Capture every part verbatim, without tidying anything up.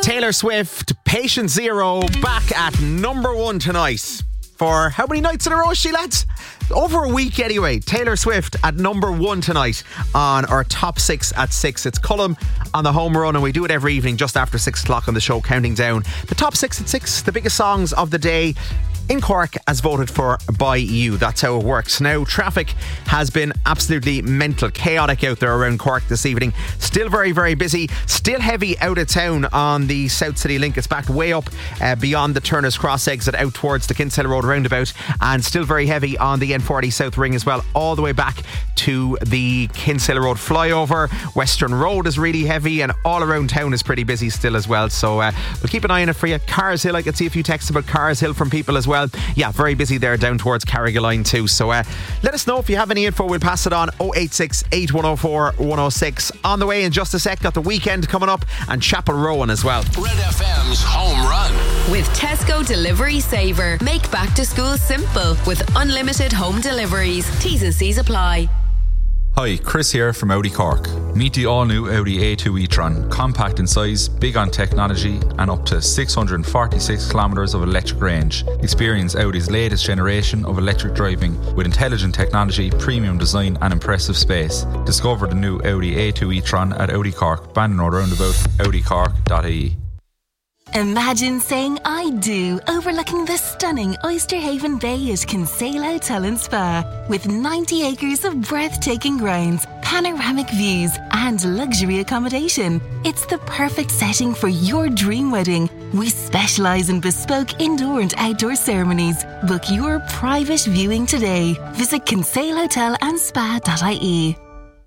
Taylor Swift, Patient Zero, back at number one tonight. For how many nights in a row is she, lads? Over a week anyway. Taylor Swift at number one tonight on our top six at six. It's Cullum on the home run, and we do it every evening just after six o'clock on the show, counting down the top six at six, the biggest songs of the day in Cork as voted for by you. That's how it works. Now, traffic has been absolutely mental, chaotic out there around Cork this evening. Still very, very busy. Still heavy out of town on the South City Link. It's backed way up uh, beyond the Turner's Cross exit out towards the Kinsale Road roundabout, and still very heavy on the N forty South Ring as well, all the way back to the Kinsale Road flyover. Western Road is really heavy, and all around town is pretty busy still as well. So uh, we'll keep an eye on it for you. Cars Hill, I can see a few texts about Cars Hill from people as well. Well, yeah, very busy there down towards Carrigaline too. So uh, let us know if you have any info. We'll pass it on. oh eight six, eight one oh four, one oh six. On the way in just a sec. Got the weekend coming up and Chapel Rowan as well. Red F M's Home Run. With Tesco Delivery Saver. Make back to school simple with unlimited home deliveries. T's and C's apply. Hi, Chris here from Audi Cork. Meet the all-new Audi A two e-tron. Compact in size, big on technology, and up to six hundred forty-six kilometres of electric range. Experience Audi's latest generation of electric driving with intelligent technology, premium design and impressive space. Discover the new Audi A two e-tron at Audi Cork, Bandon Road roundabout, audi cork dot I E. Imagine saying I do overlooking the stunning Oyster Haven Bay at Kinsale Hotel and Spa. With ninety acres of breathtaking grounds, panoramic views and luxury accommodation. It's the perfect setting for your dream wedding. We specialise in bespoke indoor and outdoor ceremonies. Book your private viewing today. Visit kinsale hotel and spa dot I E.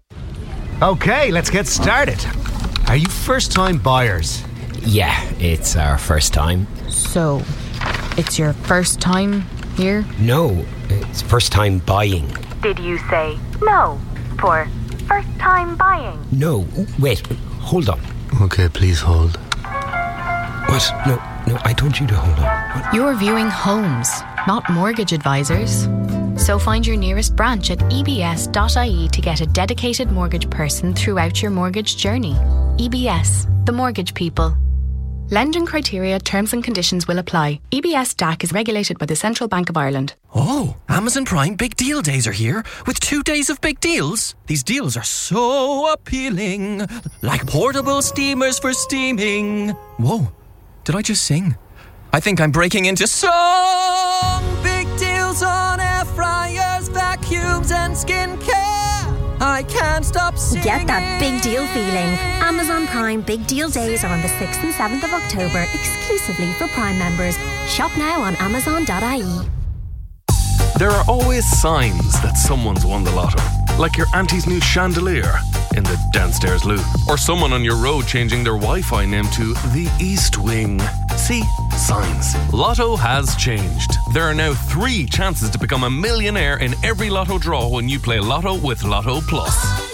Okay, let's get started. Are you first-time buyers? Yeah, it's our first time. So, it's your first time here? No, it's first time buying. Did you say no for first time buying? No, wait, hold on. Okay, please hold. What? No, no, I told you to hold on. What? You're viewing homes, not mortgage advisors. So find your nearest branch at e b s dot I E to get a dedicated mortgage person throughout your mortgage journey. E B S, the mortgage people. Lending criteria, terms and conditions will apply. E B S D A C is regulated by the Central Bank of Ireland. Oh, Amazon Prime Big Deal Days are here with two days of big deals. These deals are so appealing, like portable steamers for steaming. Whoa, did I just sing? I think I'm breaking into song. Big deals on air fryers, vacuums and skincare. I can't stop singing. Get that big deal feeling. Amazon Prime Big Deal Days are on the sixth and seventh of October, exclusively for Prime members. Shop now on amazon dot I E. There are always signs that someone's won the lotto. Like your auntie's new chandelier in the downstairs loo. Or someone on your road changing their Wi-Fi name to the East Wing. See? Signs. Lotto has changed. There are now three chances to become a millionaire in every lotto draw when you play Lotto with Lotto Plus.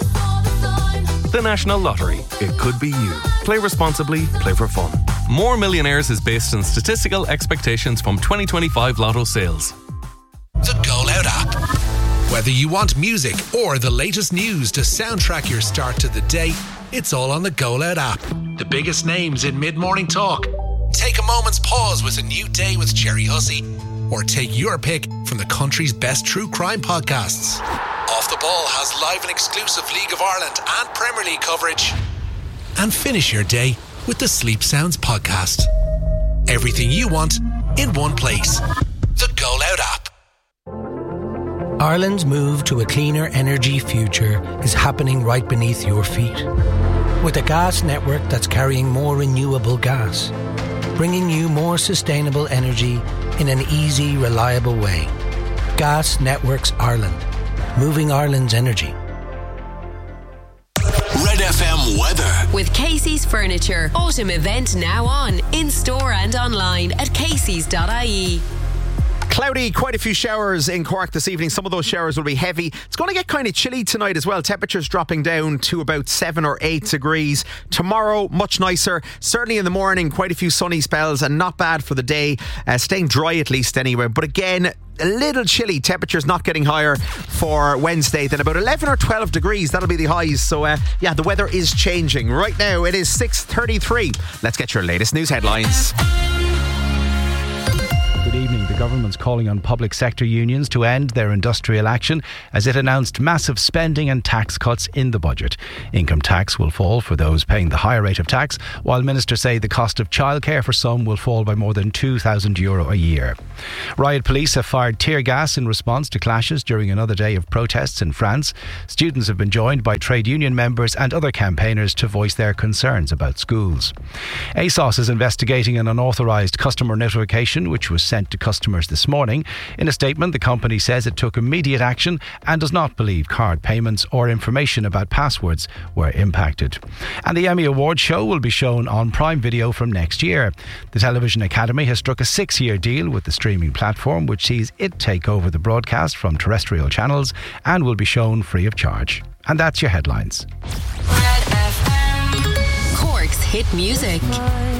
The National Lottery. It could be you. Play responsibly. Play for fun. More Millionaires is based on statistical expectations from twenty twenty-five Lotto sales. The Go Loud app. Whether you want music or the latest news to soundtrack your start to the day, it's all on the Go Loud app. The biggest names in mid-morning talk. Take a moment's pause with a new day with Jerry Hussey. Or take your pick from the country's best true crime podcasts. Off the Ball has live and exclusive League of Ireland and Premier League coverage. And finish your day with the Sleep Sounds podcast. Everything you want in one place. The Go Loud app. Ireland's move to a cleaner energy future is happening right beneath your feet. With a gas network that's carrying more renewable gas, bringing you more sustainable energy in an easy, reliable way. Gas Networks Ireland. Moving Ireland's energy. Red F M weather. With Casey's Furniture. Autumn event now on. In store and online at caseys dot I E. Cloudy, quite a few showers in Cork this evening. Some of those showers will be heavy. It's going to get kind of chilly tonight as well. Temperatures dropping down to about seven or eight degrees. Tomorrow, much nicer. Certainly in the morning, quite a few sunny spells and not bad for the day. Uh, staying dry at least anyway. But again, a little chilly. Temperatures not getting higher for Wednesday than about eleven or twelve degrees. That'll be the highs. So, uh, yeah, the weather is changing. Right now, it is six thirty-three. Let's get your latest news headlines. Good evening. The government's calling on public sector unions to end their industrial action as it announced massive spending and tax cuts in the budget. Income tax will fall for those paying the higher rate of tax, while ministers say the cost of childcare for some will fall by more than two thousand euro a year. Riot police have fired tear gas in response to clashes during another day of protests in France. Students have been joined by trade union members and other campaigners to voice their concerns about schools. ASOS is investigating an unauthorised customer notification which was sent to customers this morning. In a statement, the company says it took immediate action and does not believe card payments or information about passwords were impacted. And the Emmy Awards show will be shown on Prime Video from next year. The Television Academy has struck a six-year deal with the streaming platform, which sees it take over the broadcast from terrestrial channels and will be shown free of charge. And that's your headlines. Cork's hit music.